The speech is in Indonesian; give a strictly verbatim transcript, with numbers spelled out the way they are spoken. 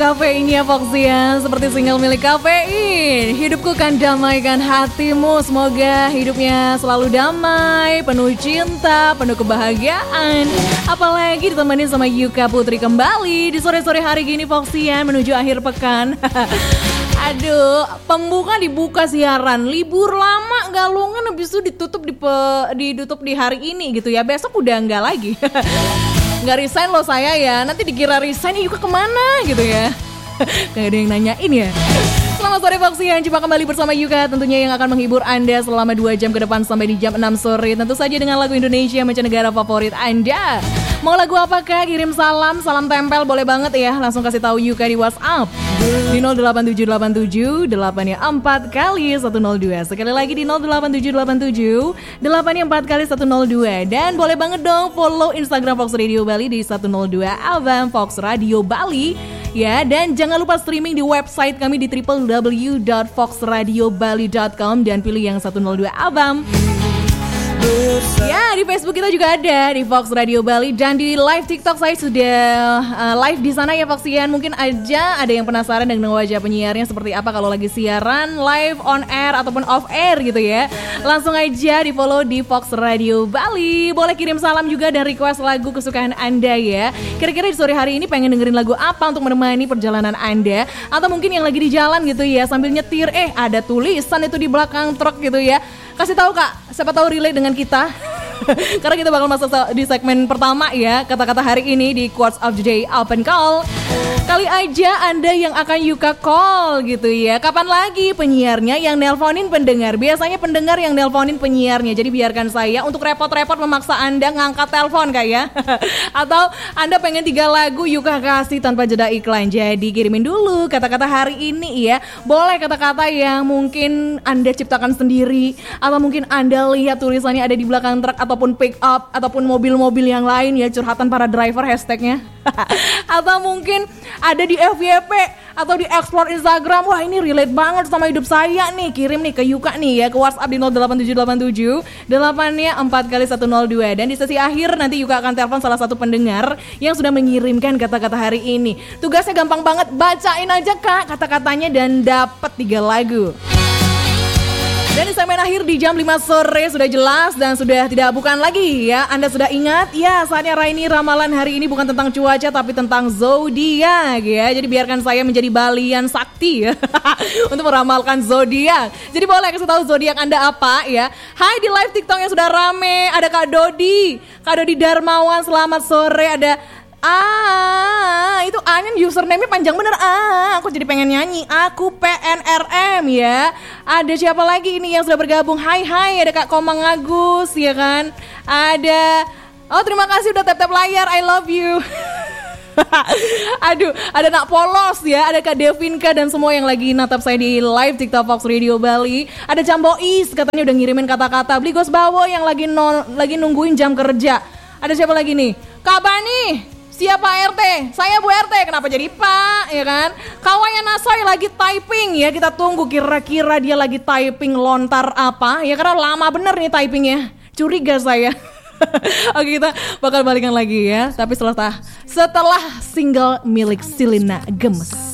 Kafein ya Foxian, seperti single milik Kafein. Hidupku kan damaikan hatimu. Semoga hidupnya selalu damai, penuh cinta, penuh kebahagiaan. Apalagi ditemani sama Yuka Putri kembali di sore-sore hari gini Foxian menuju akhir pekan. Aduh, pembuka dibuka siaran, libur lama galungan habis itu ditutup di pe, ditutup di hari ini gitu ya. Besok udah enggak lagi. Nggak resign loh saya ya, nanti dikira resign Yuka kemana gitu ya. Gak ada yang nanyain ya. Selamat sore Foxian, jumpa kembali bersama Yuka tentunya yang akan menghibur Anda selama dua jam ke depan sampai di jam enam sore. Tentu saja dengan lagu Indonesia mancanegara favorit Anda. Mau lagu apakah? Kirim salam, salam tempel boleh banget ya. Langsung kasih tahu Yuka di WhatsApp di nol delapan tujuh delapan tujuh delapan empat kali satu nol dua. Sekali lagi di nol delapan tujuh delapan tujuh delapan empat kali satu nol dua. Dan boleh banget dong follow Instagram Fox Radio Bali di seratus dua F M Fox Radio Bali. Ya, dan jangan lupa streaming di website kami di w w w dot fox radio bali dot com dan pilih yang seratus dua F M. Ya, di Facebook kita juga ada di Fox Radio Bali dan di live TikTok saya sudah uh, live di sana ya Foxian. Mungkin aja ada yang penasaran dengan wajah penyiarnya seperti apa kalau lagi siaran live on air ataupun off air gitu ya. Langsung aja di follow di Fox Radio Bali. Boleh kirim salam juga dan request lagu kesukaan Anda ya. Kira-kira di sore hari ini pengen dengerin lagu apa untuk menemani perjalanan Anda, atau mungkin yang lagi di jalan gitu ya sambil nyetir, eh ada tulisan itu di belakang truk gitu ya. Kasih tahu Kak, siapa tahu relate dengan kita. Karena kita bakal masuk di segmen pertama ya, kata-kata hari ini di Quotes of the Day Open Call. Kali aja Anda yang akan Yuka call gitu ya. Kapan lagi penyiarnya yang nelponin pendengar? Biasanya pendengar yang nelponin penyiarnya. Jadi biarkan saya untuk repot-repot memaksa Anda ngangkat telepon Kak ya. Atau Anda pengen tiga lagu Yuka kasih tanpa jeda iklan. Jadi kirimin dulu kata-kata hari ini ya. Boleh kata-kata yang mungkin Anda ciptakan sendiri, atau mungkin Anda lihat tulisannya ada di belakang truk ataupun pick up ataupun mobil-mobil yang lain ya, curhatan para driver hashtagnya. Atau mungkin ada di F Y P atau di explore Instagram, wah ini relate banget sama hidup saya nih, kirim nih ke Yuka nih ya, ke WhatsApp di nol delapan tujuh delapan tujuh delapan empat kali satu nol dua. Dan di sesi akhir nanti Yuka akan telepon salah satu pendengar yang sudah mengirimkan kata-kata hari ini. Tugasnya gampang banget, bacain aja Kak kata-katanya dan dapat tiga lagu. Dan di segmen akhir di jam lima sore sudah jelas dan sudah tidak bukan lagi ya. Anda sudah ingat ya, saatnya Raini ramalan hari ini bukan tentang cuaca tapi tentang zodiak ya. Jadi biarkan saya menjadi balian sakti ya untuk meramalkan zodiak. Jadi boleh kasih tahu zodiak Anda apa ya. Hai, di live TikTok yang sudah rame ada Kak Dodi, Kak Dodi Darmawan, selamat sore. Ada Ah, itu A-nya username-nya panjang bener. Ah, aku jadi pengen nyanyi. Aku P N R M ya. Ada siapa lagi ini yang sudah bergabung? Hai hai, ada Kak Komang Agus ya kan. Ada, oh terima kasih udah tap-tap layar, I love you. Aduh, ada Nak Polos ya, ada Kak Devinka dan semua yang lagi natap saya di live TikTok Fox Radio Bali. Ada Cambois, katanya udah ngirimin kata-kata. Beli Gos Bawo yang lagi non, lagi nungguin jam kerja. Ada siapa lagi nih? Kak Bani, siapa R T? Saya Bu R T, kenapa jadi Pak? Ya kan? Kawayan Nasoy lagi typing ya, kita tunggu kira-kira dia lagi typing lontar apa ya, karena lama bener nih typingnya. Curiga saya. Oke, kita bakal balikan lagi ya, tapi setelah setelah single milik Silina Gemes.